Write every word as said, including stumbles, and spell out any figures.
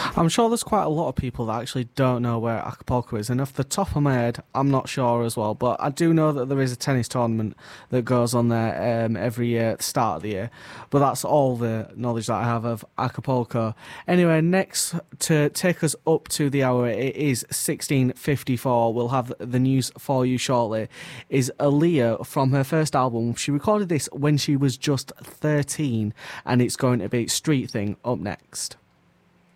I'm sure there's quite a lot of people that actually don't know where Acapulco is, and off the top of my head, I'm not sure as well. But I do know that there is a tennis tournament that goes on there um, every year at the start of the year. But that's all the knowledge that I have of Acapulco. Anyway, next to take us up to the hour, it is sixteen fifty-four. We'll have the news for you shortly. Is Aaliyah from her first album. She recorded this when she was just thirteen, and it's going to be Street Thing up next.